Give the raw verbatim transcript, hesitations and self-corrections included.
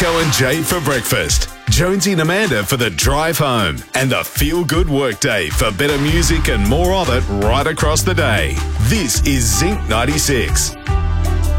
Rico and Jay for breakfast, Jonesy and Amanda for the drive home, and the feel-good workday for better music and more of it right across the day. This is Zinc ninety-six.